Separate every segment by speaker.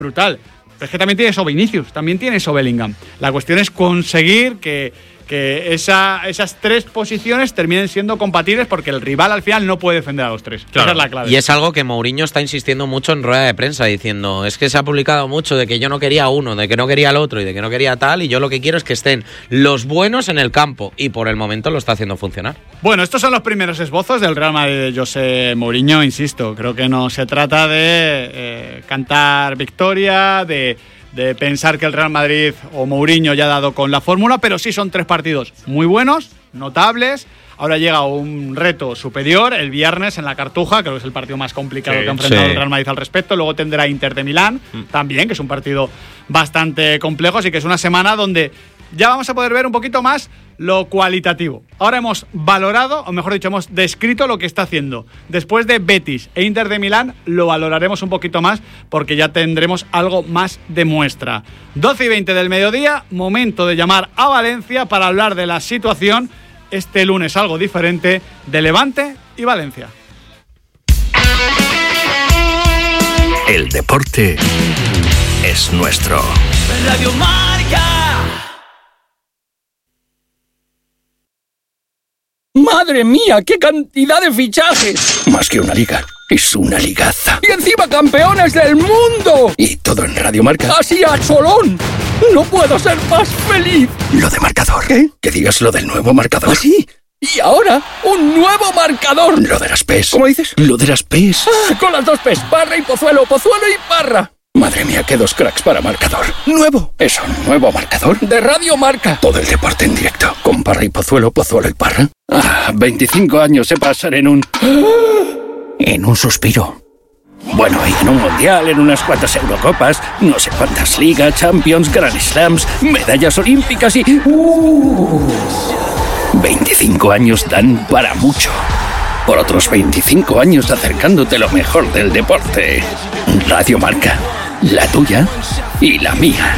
Speaker 1: brutal. Pero es que también tiene eso Vinicius, también tiene eso Bellingham. La cuestión es conseguir que esas tres posiciones terminen siendo compatibles, porque el rival al final no puede defender a los tres. Claro. Esa es la clave.
Speaker 2: Y es algo que Mourinho está insistiendo mucho en rueda de prensa, diciendo, es que se ha publicado mucho de que yo no quería uno, de que no quería el otro y de que no quería tal, y yo lo que quiero es que estén los buenos en el campo, y por el momento lo está haciendo funcionar.
Speaker 1: Bueno, estos son los primeros esbozos del Real Madrid de José Mourinho, insisto. Creo que no se trata de cantar victoria, de pensar que el Real Madrid o Mourinho ya ha dado con la fórmula, pero sí son 3 partidos muy buenos, notables. Ahora llega un reto superior el viernes en la Cartuja, creo que es el partido más complicado que ha enfrentado el Real Madrid al respecto. Luego tendrá Inter de Milán también, que es un partido bastante complejo, así que es una semana donde ya vamos a poder ver un poquito más lo cualitativo. Ahora hemos valorado, o mejor dicho, hemos descrito lo que está haciendo. Después de Betis e Inter de Milán, lo valoraremos un poquito más, porque ya tendremos algo más de muestra. 12:20 del mediodía, momento de llamar a Valencia para hablar de la situación, este lunes algo diferente, de Levante y Valencia.
Speaker 3: El deporte es nuestro.
Speaker 4: Radio Marca. ¡Madre mía! ¡Qué cantidad de fichajes!
Speaker 3: Más que una liga, es una ligaza.
Speaker 4: ¡Y encima campeones del mundo!
Speaker 3: Y todo en Radio Marca.
Speaker 4: ¡Así a cholón! ¡No puedo ser más feliz!
Speaker 3: Lo de marcador.
Speaker 4: ¿Qué?
Speaker 3: Que digas lo del nuevo marcador.
Speaker 4: ¿Ah, sí? Y ahora, un nuevo marcador.
Speaker 3: Lo de las PES.
Speaker 4: ¿Cómo dices?
Speaker 3: Lo de las PES.
Speaker 4: Ah, con las 2 PES, Parra y Pozuelo, Pozuelo y Parra.
Speaker 3: Madre mía, qué 2 cracks para marcador.
Speaker 4: Nuevo.
Speaker 3: ¿Es un nuevo marcador?
Speaker 4: De Radio Marca.
Speaker 3: Todo el deporte en directo. Con Parra y Pozuelo, Pozuelo y Parra. 25 años se pasan en un suspiro. Bueno, y en un mundial, en unas cuantas Eurocopas, no sé cuántas ligas, Champions, Grand Slams, medallas olímpicas y... 25 años dan para mucho. Por otros 25 años acercándote lo mejor del deporte. Radio Marca, la tuya y la mía.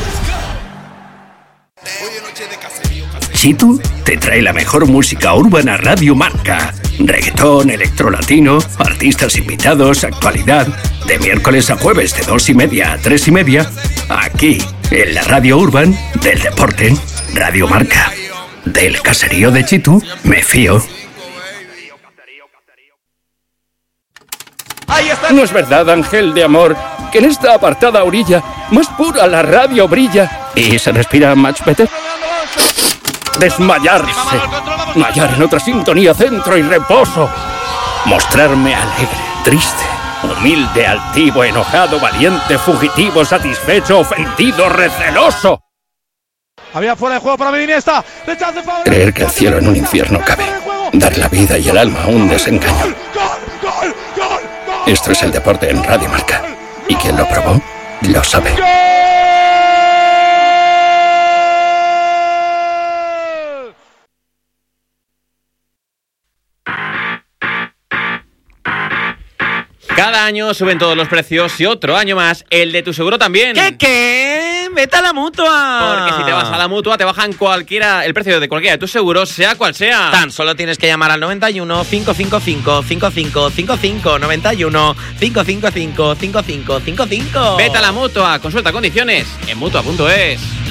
Speaker 3: Chitu te trae la mejor música urbana Radio Marca. Reggaetón, electrolatino, artistas invitados, actualidad. De miércoles a jueves de 2:30 a 3:30. Aquí, en la radio urban del deporte. Radio Marca. Del caserío de Chitu, me fío. No es verdad, ángel de amor, que en esta apartada orilla, más pura la radio brilla y se respira much better. Desmayarse, mallar en otra sintonía, centro y reposo. Mostrarme alegre, triste, humilde, altivo, enojado, valiente, fugitivo, satisfecho, ofendido, receloso.
Speaker 5: Había fuera de juego para Iniesta.
Speaker 3: Creer que el cielo en un infierno cabe. Dar la vida y el alma a un desengaño. Esto es el deporte en Radio Marca. Y quien lo probó, lo sabe.
Speaker 2: Cada año suben todos los precios y otro año más el de tu seguro también.
Speaker 6: ¿Qué? ¡Vete a la Mutua!
Speaker 2: Porque si te vas a la Mutua te bajan el precio de cualquiera de tus seguros, sea cual sea.
Speaker 6: Tan solo tienes que llamar al 91 555 5555 91 555 5555.
Speaker 2: Vete a la Mutua, consulta condiciones en Mutua.es.